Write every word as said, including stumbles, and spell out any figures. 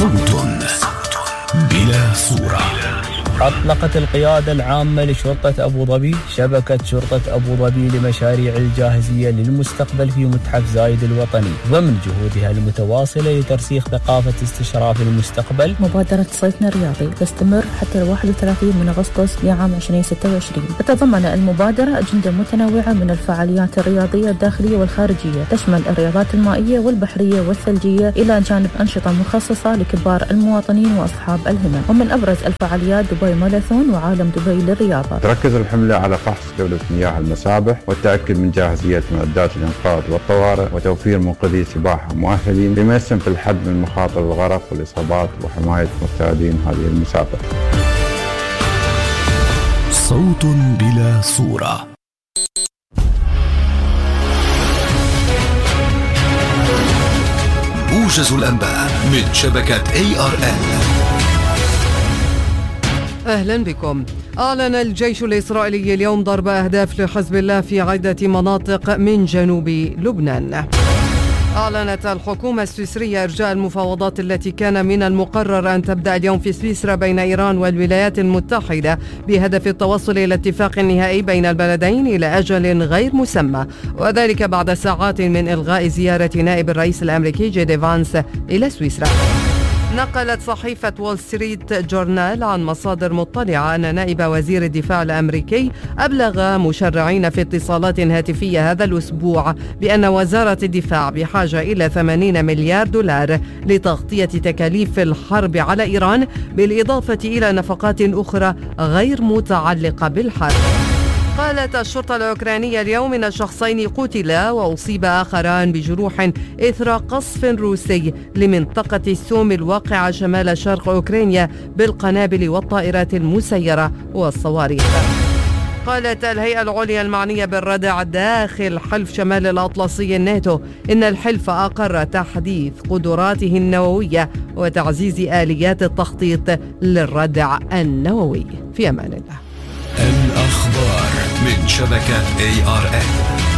صوت بلا صورة. أطلقت القيادة العامة لشرطة أبو ظبي شبكة شرطة أبو ظبي لمشاريع الجاهزية للمستقبل في متحف زايد الوطني ضمن جهودها المتواصلة لترسيخ ثقافة استشراف المستقبل. مبادرة صيفنا الرياضي تستمر حتى الواحد وثلاثين من أغسطس لعام ألفين وستة وعشرين. تتضمن المبادرة أجندة متنوعة من الفعاليات الرياضية الداخلية والخارجية، تشمل الرياضات المائية والبحرية والثلجية إلى جانب أنشطة مخصصة لكبار المواطنين وأصحاب الهمم. ومن أبرز الفعاليات دبي ماراثون وعالم دبي للرياضة. تركز الحملة على فحص جودة مياه المسابح والتأكد من جاهزية معدات الإنقاذ والطوارئ وتوفير منقذي سباحة مؤهلين بما يسهم في الحد من مخاطر الغرق والإصابات وحماية مستعدين هذه المسابقة. صوت بلا صورة. موجز الأنباء من شبكة إيه آر إل. أهلا بكم. أعلن الجيش الإسرائيلي اليوم ضرب أهداف لحزب الله في عدة مناطق من جنوب لبنان. أعلنت الحكومة السويسرية إرجاء المفاوضات التي كان من المقرر أن تبدأ اليوم في سويسرا بين إيران والولايات المتحدة بهدف التوصل إلى اتفاق نهائي بين البلدين إلى أجل غير مسمى، وذلك بعد ساعات من إلغاء زيارة نائب الرئيس الأمريكي جي دي فانس إلى سويسرا. نقلت صحيفة وول ستريت جورنال عن مصادر مطلعة أن نائب وزير الدفاع الأمريكي أبلغ مشرعين في اتصالات هاتفية هذا الأسبوع بأن وزارة الدفاع بحاجة إلى ثمانين مليار دولار لتغطية تكاليف الحرب على إيران، بالإضافة إلى نفقات أخرى غير متعلقة بالحرب. قالت الشرطة الأوكرانية اليوم إن شخصين قتلا وأصيب آخران بجروح إثر قصف روسي لمنطقة السوم الواقعة شمال شرق أوكرانيا بالقنابل والطائرات المسيرة والصواريخ. قالت الهيئة العليا المعنية بالردع داخل حلف شمال الأطلسي الناتو إن الحلف أقر تحديث قدراته النووية وتعزيز آليات التخطيط للردع النووي. في أمان الله. الأخبار من شبكة إيه آر إل.